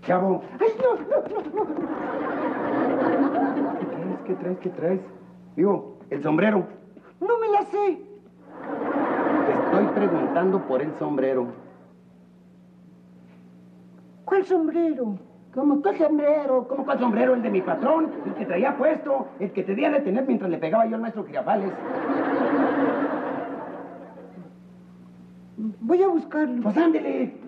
Chavo. ¡Ay, no! ¿Qué traes? Digo, el sombrero. No me la sé. Te estoy preguntando por el sombrero. ¿Cuál sombrero? ¿Cómo cuál sombrero? ¿Cómo cuál sombrero? El de mi patrón, el que traía puesto, el que te di a detener mientras le pegaba yo al maestro Girafales. Voy a buscarlo. Pues ándele.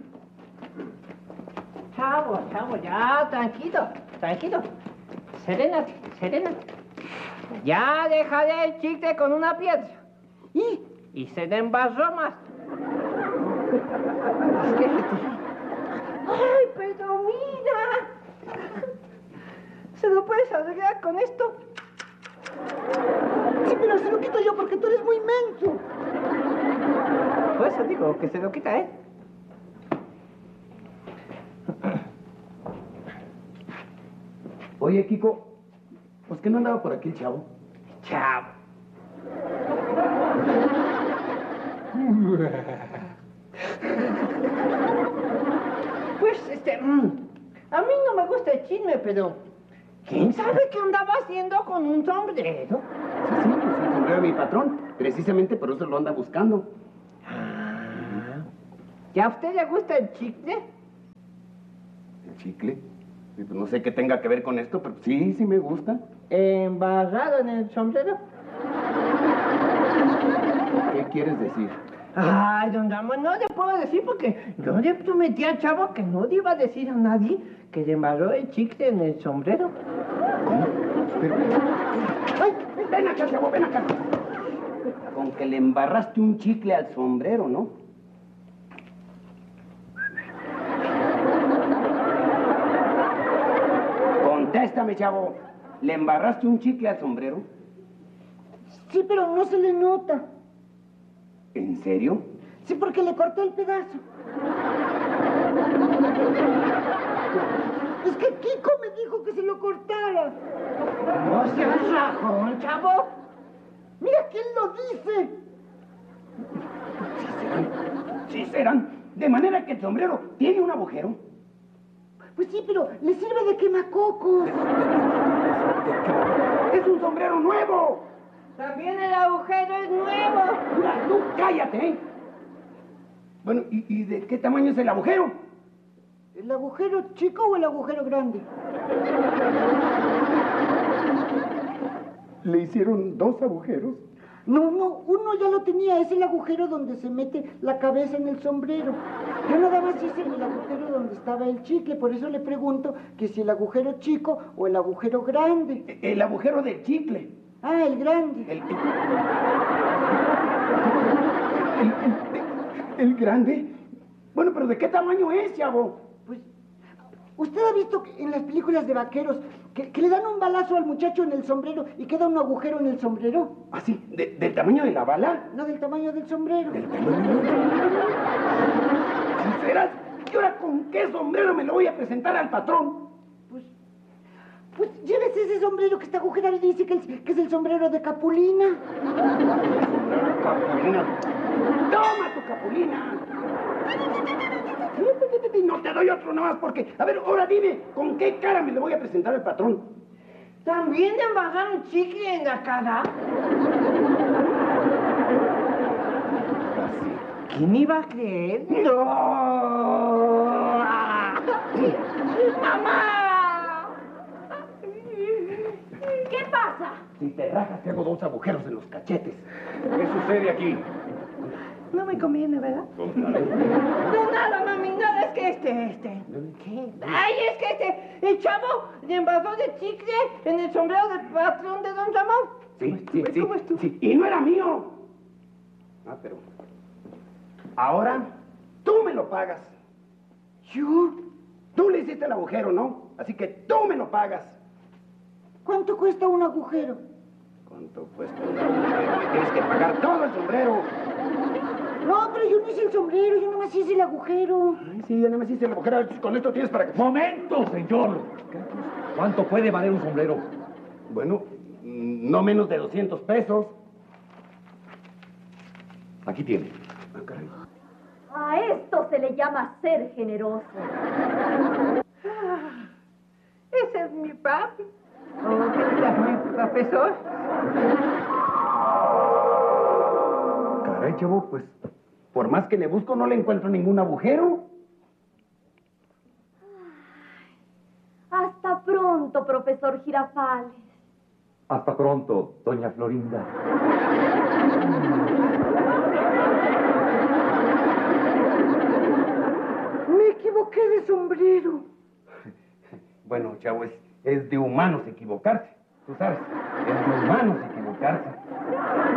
Chavo, ya, tranquilo. Serénate. Ya dejaré el chicle con una piedra. Y se le embarró más. Ay, pero mira. ¿Se lo puedes arreglar con esto? Sí, pero se lo quito yo porque tú eres muy menso. Por eso digo que se lo quita, ¿eh? Oye, Kiko, ¿pues qué no andaba por aquí el chavo? Chavo. Pues, a mí no me gusta el chisme, pero ¿quién sabe qué andaba haciendo con un sombrero? Sí, pues el sombrero de mi patrón. Precisamente por eso lo anda buscando. ¿Y a usted le gusta el chicle? ¿El chicle? Sí, pues no sé qué tenga que ver con esto, pero sí me gusta. ¿Embarrado en el sombrero? ¿Qué quieres decir? Ay, don Ramón, no le puedo decir porque yo le prometí al chavo que no le iba a decir a nadie que le embarró el chicle en el sombrero. ¿Cómo? Pero... ¡Ay! Ven acá, chavo, ven acá. Con que le embarraste un chicle al sombrero, ¿no? Contéstame, chavo. ¿Le embarraste un chicle al sombrero? Sí, pero no se le nota. ¿En serio? Sí, porque le corté el pedazo. Es que Kiko me dijo que se lo cortara. No seas rajón, chavo. Mira quién lo dice. Sí serán. De manera que el sombrero tiene un agujero. Pues sí, pero le sirve de quemacocos. ¡Es un sombrero nuevo! También el agujero es nuevo. Mira, tú cállate, ¿eh? Bueno, ¿y de qué tamaño es el agujero? ¿El agujero chico o el agujero grande? ¿Le hicieron dos agujeros? No, uno ya lo tenía, es el agujero donde se mete la cabeza en el sombrero. Yo nada más hice el agujero donde estaba el chicle, por eso le pregunto que si el agujero chico o el agujero grande. El agujero del chicle. Ah, el grande. ¿El grande? Bueno, pero ¿de qué tamaño es, chavo? Pues, ¿usted ha visto en las películas de vaqueros que le dan un balazo al muchacho en el sombrero y queda un agujero en el sombrero? ¿Ah, sí? ¿Del tamaño de la bala? No, del tamaño del sombrero. ¿Del tamaño del sombrero? ¿Sinceras? ¿Y ahora con qué sombrero me lo voy a presentar al patrón? Pues llévese ese sombrero que está agujerado y dice que es el sombrero de Capulina. Capulina. ¡Toma tu Capulina! No te doy otro nomás porque... A ver, ahora dime, ¿con qué cara me le voy a presentar al patrón? ¿También le embarraron chicle en la cara? ¿Quién iba a creer? ¡No! ¡Mamá! ¿Qué pasa? Si te rajas, te hago dos agujeros en los cachetes. ¿Qué sucede aquí? No me conviene, ¿verdad? No, nada, mami, nada, es que ¿Qué? Ay, es que el chavo le embarró de chicle en el sombrero del patrón de don Ramón. Sí. ¿Cómo estuvo? Sí, y no era mío. Ah, pero... Ahora, tú me lo pagas. ¿Yo? Tú le hiciste el agujero, ¿no? Así que tú me lo pagas. ¿Cuánto cuesta un agujero? ¿Cuánto cuesta un agujero? Me tienes que pagar todo el sombrero. No, pero yo no hice el sombrero, yo nomás hice el agujero. Ay, sí, ya nada más hice el agujero. A ver, con esto tienes para que... ¡Momento, señor! ¿Cuánto puede valer un sombrero? Bueno, no menos de 200 pesos. Aquí tiene. Ah, caray. A esto se le llama ser generoso. Ese es mi papi. Oh, ¿qué tal, mi profesor? Caray, chavo, pues, por más que le busco, no le encuentro ningún agujero. Hasta pronto, profesor Girafales. Hasta pronto, doña Florinda. Me equivoqué de sombrero. Bueno, chavo, es de humanos equivocarse. Tú sabes, es de humanos equivocarse.